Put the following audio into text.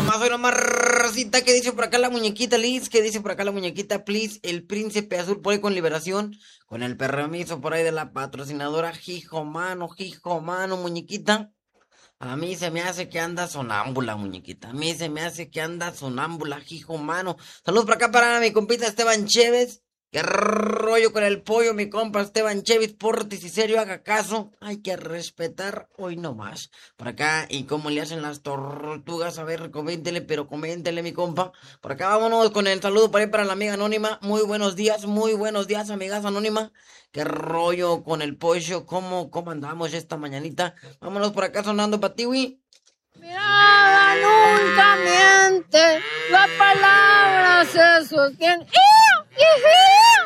hoy nomás, racita, ¿qué dice por acá la muñequita Liz? ¿Qué dice por acá la muñequita Please? El príncipe azul por ahí con liberación, con el permiso por ahí de la patrocinadora Hijo mano, muñequita. A mí se me hace que anda sonámbula, muñequita. A mí se me hace que anda sonámbula, hijo mano. Saludos por acá para mi compita Esteban Chévez. Qué rollo con el pollo, mi compa Esteban Chévez. Portis y serio, haga caso. Hay que respetar hoy nomás. Por acá, y cómo le hacen las tortugas. A ver, coméntele, pero coméntele, mi compa. Por acá vámonos con el saludo por ahí para la amiga anónima. Muy buenos días, amigas anónima. Qué rollo con el pollo. ¿Cómo andamos esta mañanita? Vámonos por acá sonando para Tiwi. Mirada nunca miente, la palabra se sostiene.